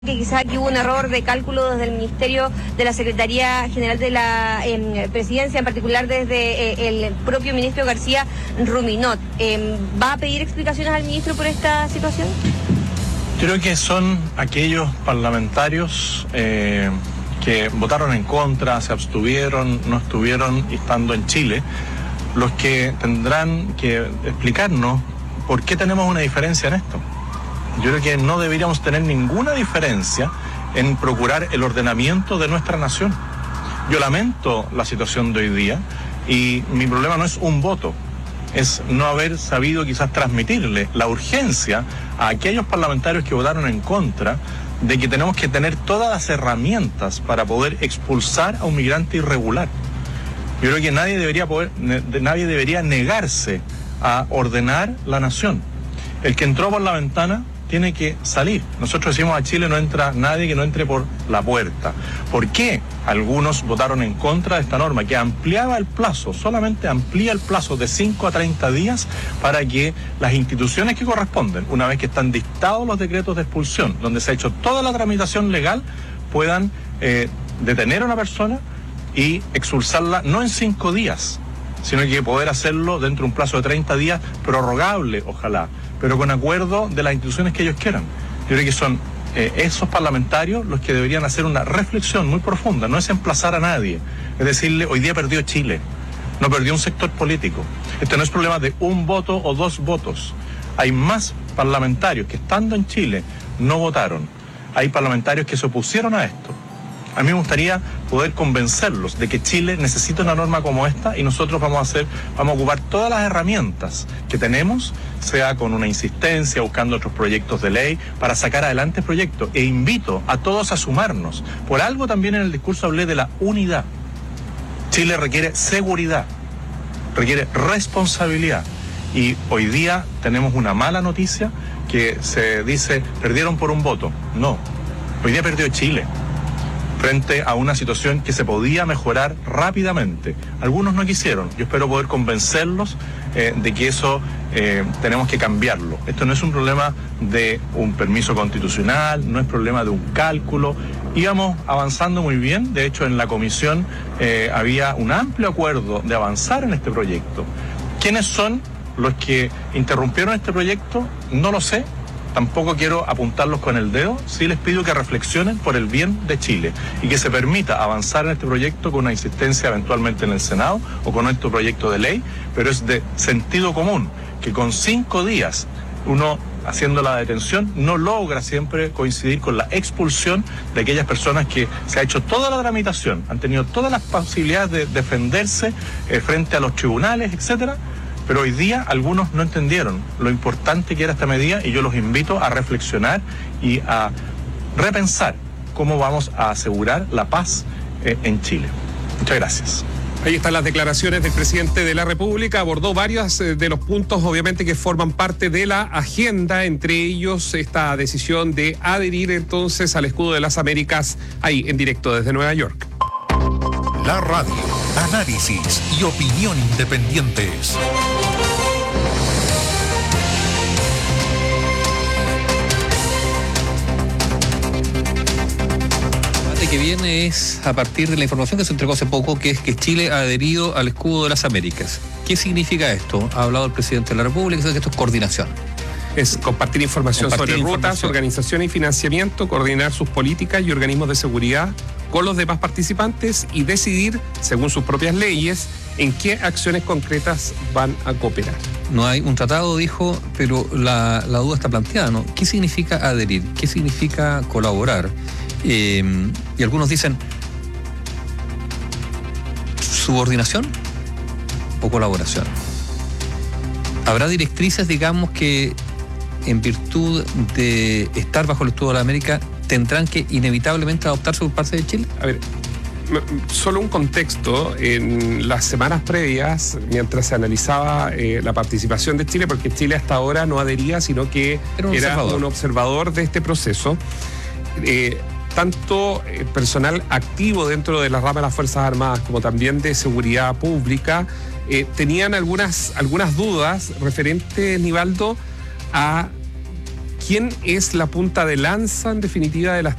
que quizás aquí hubo un error de cálculo desde el Ministerio de la Secretaría General de la Presidencia, en particular desde el propio ministro García Ruminot. ¿Va a pedir explicaciones al ministro por esta situación? Creo que son aquellos parlamentarios que votaron en contra, se abstuvieron, no estuvieron estando en Chile, los que tendrán que explicarnos por qué tenemos una diferencia en esto. Yo creo que no deberíamos tener ninguna diferencia en procurar el ordenamiento de nuestra nación. Yo lamento la situación de hoy día y mi problema no es un voto, es no haber sabido quizás transmitirle la urgencia a aquellos parlamentarios que votaron en contra de que tenemos que tener todas las herramientas para poder expulsar a un migrante irregular. Yo creo que nadie debería negarse a ordenar la nación. El que entró por la ventana tiene que salir. Nosotros decimos a Chile no entra nadie que no entre por la puerta. ¿Por qué algunos votaron en contra de esta norma que ampliaba el plazo, solamente amplía el plazo de 5 a 30 días para que las instituciones que corresponden, una vez que están dictados los decretos de expulsión, donde se ha hecho toda la tramitación legal, puedan detener a una persona y expulsarla no en 5 días, sino que poder hacerlo dentro de un plazo de 30 días, prorrogable, ojalá, pero con acuerdo de las instituciones que ellos quieran. Yo creo que son esos parlamentarios los que deberían hacer una reflexión muy profunda, no es emplazar a nadie, es decirle, hoy día perdió Chile, no perdió un sector político. Este no es problema de un voto o 2 votos. Hay más parlamentarios que estando en Chile no votaron. Hay parlamentarios que se opusieron a esto. A mí me gustaría poder convencerlos de que Chile necesita una norma como esta y nosotros vamos a ocupar todas las herramientas que tenemos, sea con una insistencia, buscando otros proyectos de ley, para sacar adelante el proyecto. E invito a todos a sumarnos. Por algo también en el discurso hablé de la unidad. Chile requiere seguridad, requiere responsabilidad. Y hoy día tenemos una mala noticia que se dice, perdieron por un voto. No, hoy día perdió Chile frente a una situación que se podía mejorar rápidamente. Algunos no quisieron. Yo espero poder convencerlos de que eso tenemos que cambiarlo. Esto no es un problema de un permiso constitucional, no es problema de un cálculo. Íbamos avanzando muy bien. De hecho, en la comisión había un amplio acuerdo de avanzar en este proyecto. ¿Quiénes son los que interrumpieron este proyecto? No lo sé. Tampoco quiero apuntarlos con el dedo, sí les pido que reflexionen por el bien de Chile y que se permita avanzar en este proyecto con una insistencia eventualmente en el Senado o con nuestro proyecto de ley, pero es de sentido común que con 5 días uno haciendo la detención no logra siempre coincidir con la expulsión de aquellas personas que se ha hecho toda la tramitación, han tenido todas las posibilidades de defenderse frente a los tribunales, etcétera. Pero hoy día algunos no entendieron lo importante que era esta medida y yo los invito a reflexionar y a repensar cómo vamos a asegurar la paz en Chile. Muchas gracias. Ahí están las declaraciones del presidente de la República. Abordó varios de los puntos, obviamente, que forman parte de la agenda, entre ellos esta decisión de adherir entonces al escudo de las Américas, ahí en directo desde Nueva York. La radio, análisis y opinión independientes. Que viene es a partir de la información que se entregó hace poco, que es que Chile ha adherido al escudo de las Américas. ¿Qué significa esto? Ha hablado el presidente de la República, que esto es coordinación. Es compartir información sobre rutas, organización y financiamiento, coordinar sus políticas y organismos de seguridad con los demás participantes y decidir, según sus propias leyes, en qué acciones concretas van a cooperar. No hay un tratado, dijo, pero la duda está planteada, ¿no? ¿Qué significa adherir? ¿Qué significa colaborar? Y algunos dicen subordinación o colaboración. ¿Habrá directrices, digamos, que en virtud de estar bajo el escudo de la América tendrán que inevitablemente adoptarse por parte de Chile? A ver, solo un contexto. En las semanas previas, mientras se analizaba la participación de Chile, porque Chile hasta ahora no adhería, sino que era un observador de este proceso, tanto personal activo dentro de la rama de las Fuerzas Armadas como también de seguridad pública tenían algunas dudas referentes, Nivaldo, a quién es la punta de lanza, en definitiva, de las